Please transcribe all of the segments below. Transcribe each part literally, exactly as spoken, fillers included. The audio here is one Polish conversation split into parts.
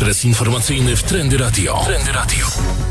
Ekspres informacyjny w Trendy Radio. Trendy Radio.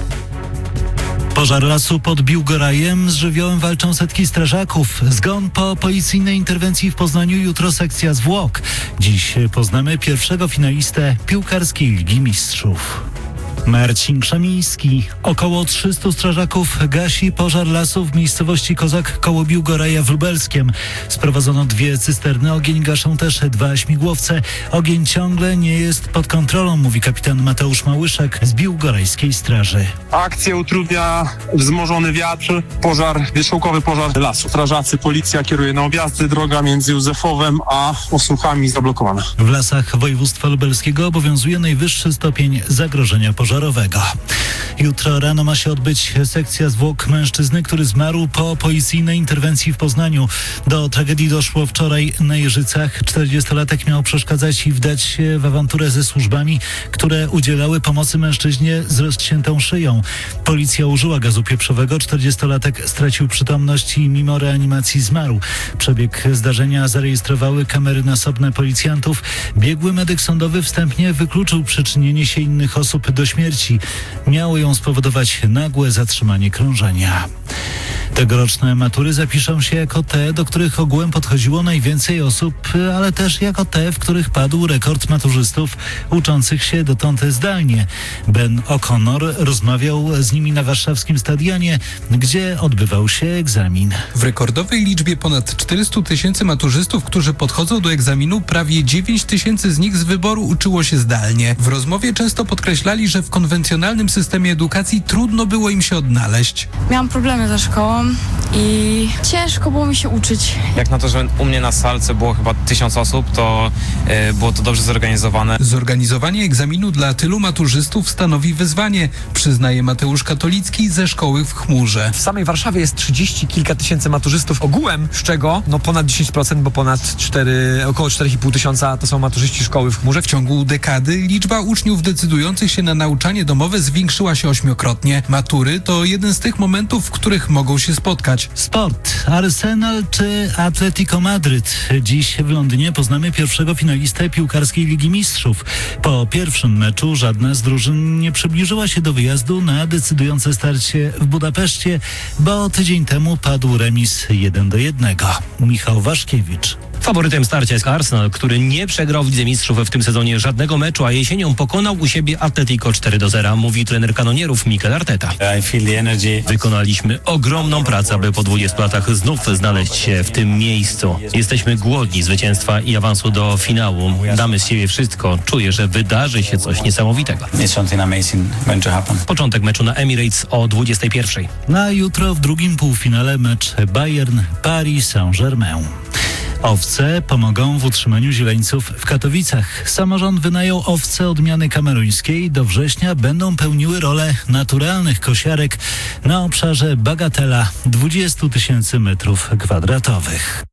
Pożar lasu pod Biłgorajem. Z żywiołem walczą setki strażaków. Zgon po policyjnej interwencji w Poznaniu. Jutro sekcja zwłok. Dziś poznamy pierwszego finalistę piłkarskiej Ligi Mistrzów. Marcin Krzemiński. Około trzystu strażaków gasi pożar lasu w miejscowości Kozak koło Biłgoraja w Lubelskiem. Sprowadzono dwie cysterny. Ogień gaszą też dwa śmigłowce. Ogień ciągle nie jest pod kontrolą, mówi kapitan Mateusz Małyszek z Biłgorajskiej Straży. Akcję utrudnia wzmożony wiatr, pożar, wierzchołkowy pożar lasu. Strażacy, policja kieruje na objazdy. Droga między Józefowem a Osłuchami zablokowana. W lasach województwa lubelskiego obowiązuje najwyższy stopień zagrożenia pożarowego. Jutro rano ma się odbyć sekcja zwłok mężczyzny, który zmarł po policyjnej interwencji w Poznaniu. Do tragedii doszło wczoraj na Jeżycach. czterdziestolatek miał przeszkadzać i wdać się w awanturę ze służbami, które udzielały pomocy mężczyźnie z rozciętą szyją. Policja użyła gazu pieprzowego. czterdziestolatek stracił przytomność i mimo reanimacji zmarł. Przebieg zdarzenia zarejestrowały kamery nasobne policjantów. Biegły medyk sądowy wstępnie wykluczył przyczynienie się innych osób do śmierci. Miało ją spowodować nagłe zatrzymanie krążenia. Tegoroczne matury zapiszą się jako te, do których ogółem podchodziło najwięcej osób, ale też jako te, w których padł rekord maturzystów uczących się dotąd zdalnie. Ben O'Connor rozmawiał z nimi na warszawskim stadionie, gdzie odbywał się egzamin. W rekordowej liczbie ponad czterystu tysięcy maturzystów, którzy podchodzą do egzaminu, prawie dziewięć tysięcy z nich z wyboru uczyło się zdalnie. W rozmowie często podkreślali, że w konwencjonalnym systemie edukacji trudno było im się odnaleźć. Miałam problemy ze szkołą i ciężko było mi się uczyć. Jak na to, że u mnie na salce było chyba tysiąc osób, to y, było to dobrze zorganizowane. Zorganizowanie egzaminu dla tylu maturzystów stanowi wyzwanie, przyznaje Mateusz Katolicki ze szkoły w Chmurze. W samej Warszawie jest trzydzieści kilka tysięcy maturzystów ogółem, z czego no ponad dziesięć procent, bo ponad cztery, około cztery i pół tysiąca to są maturzyści szkoły w Chmurze. W ciągu dekady liczba uczniów decydujących się na nauczanie domowe zwiększyła się ośmiokrotnie. Matury to jeden z tych momentów, w których mogą się spotkać. Sport. Arsenal czy Atletico Madryt? Dziś w Londynie poznamy pierwszego finalistę piłkarskiej Ligi Mistrzów. Po pierwszym meczu żadna z drużyn nie przybliżyła się do wyjazdu na decydujące starcie w Budapeszcie, bo tydzień temu padł remis jeden do jednego. Michał Waszkiewicz. Faworytem starcia jest Arsenal, który nie przegrał w Lidze Mistrzów w tym sezonie żadnego meczu, a jesienią pokonał u siebie Atletico cztery do zera, mówi trener kanonierów Mikel Arteta. Wykonaliśmy ogromną pracę, aby po dwudziestu latach znów znaleźć się w tym miejscu. Jesteśmy głodni zwycięstwa i awansu do finału. Damy z siebie wszystko. Czuję, że wydarzy się coś niesamowitego. Początek meczu na Emirates o dwudziestej pierwszej. Na jutro w drugim półfinale mecz Bayern-Paris Saint-Germain. Owce pomogą w utrzymaniu zieleńców w Katowicach. Samorząd wynajął owce odmiany kameruńskiej. Do września będą pełniły rolę naturalnych kosiarek na obszarze bagatela dwudziestu tysięcy metrów kwadratowych.